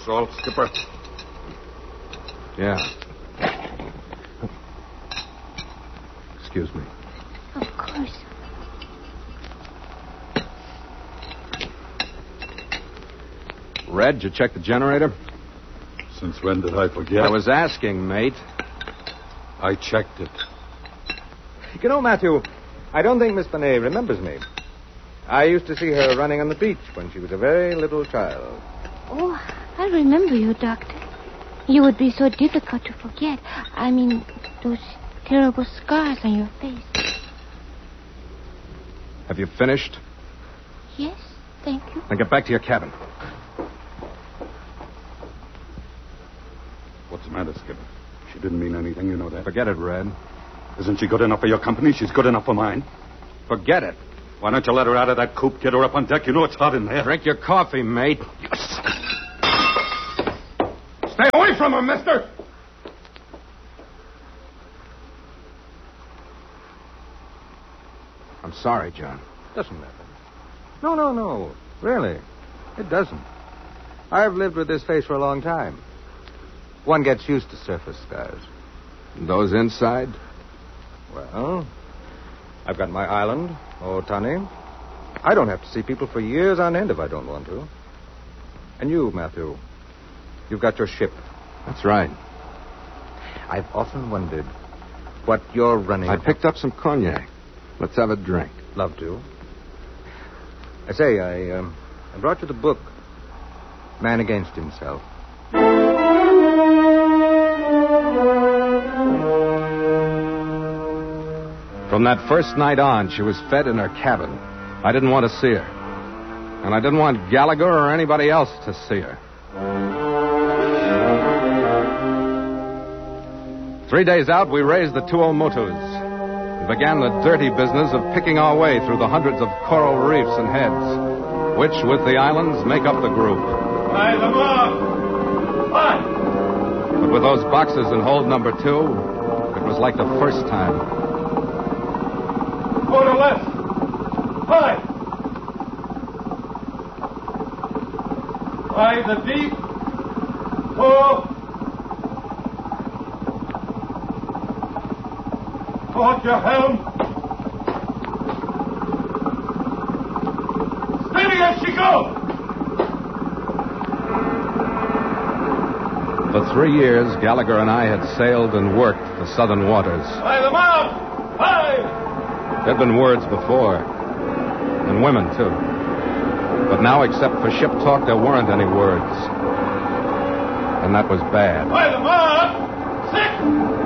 all, Skipper? Yeah. Excuse me. Of course. Red, did you check the generator? Since when did I forget? I was asking, mate. I checked it. You know, Matthew, I don't think Miss Bonet remembers me. I used to see her running on the beach when she was a very little child. Oh, I remember you, Doctor. You would be so difficult to forget. I mean, those terrible scars on your face. Have you finished? Yes, thank you. Then get back to your cabin. What's the matter, Skipper? She didn't mean anything, you know that. Forget it, Red. Isn't she good enough for your company? She's good enough for mine. Forget it. Why don't you let her out of that coop, get her up on deck? You know it's hot in there. Drink your coffee, mate. Stay away from her, mister! I'm sorry, John. Doesn't matter. No. Really. It doesn't. I've lived with this face for a long time. One gets used to surface scars. Those inside? Well, I've got my island, Otani. I don't have to see people for years on end if I don't want to. And you, Matthew, you've got your ship. That's right. I've often wondered what you're running... I picked up some cognac. Let's have a drink. Love to. I say, I brought you the book, Man Against Himself. From that first night on, she was fed in her cabin. I didn't want to see her. And I didn't want Gallagher or anybody else to see her. 3 days out, we raised the Tuomotus and began the dirty business of picking our way through the hundreds of coral reefs and heads, which, with the islands, make up the group. Hi, Lamar! Hi! But with those boxes in hold number 2, it was like the first time. Go to left! Hi! By the deep. Pull. Port your helm. Steady as she goes! For 3 years, Gallagher and I had sailed and worked the southern waters. By the mouth! Hi! There'd been words before, and women, too. But now, except for ship talk, there weren't any words. And that was bad. By the mouth! Sick!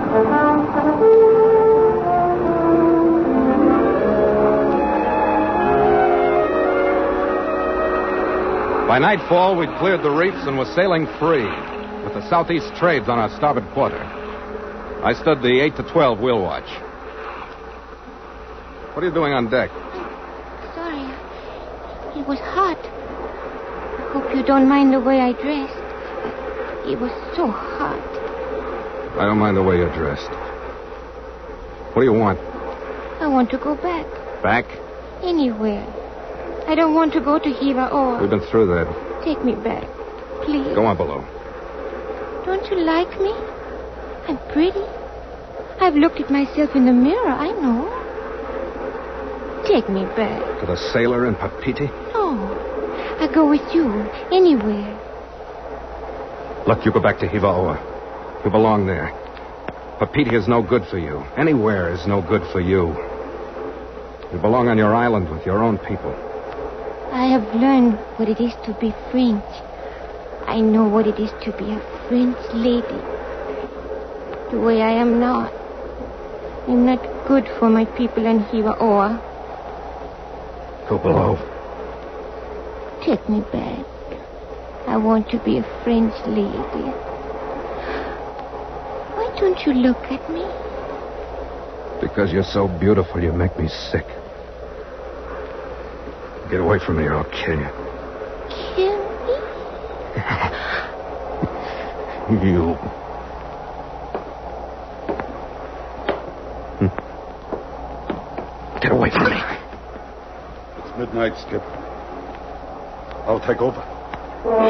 By nightfall, we'd cleared the reefs and were sailing free, with the southeast trades on our starboard quarter. I stood the 8 to 12 wheel watch. What are you doing on deck? Sorry. It was hot. I hope you don't mind the way I dressed. It was so hot. I don't mind the way you're dressed. What do you want? I want to go back. Back? Anywhere. I don't want to go to Hiva We've been through that. Take me back. Please. Go on below. Don't you like me? I'm pretty. I've looked at myself in the mirror, I know. Take me back. To the sailor in Papiti? No. I go with you. Anywhere. Look, you go back to Hivaoa. You belong there. Papiti is no good for you. Anywhere is no good for you. You belong on your island with your own people. I have learned what it is to be French. I know what it is to be a French lady. The way I am now. I'm not good for my people in Hivaoa. Go below. Take me back. I want to be a French lady. Why don't you look at me? Because you're so beautiful, you make me sick. Get away from me or I'll kill you. Kill me? You. Get away from me. It's midnight, Skip. I'll take over.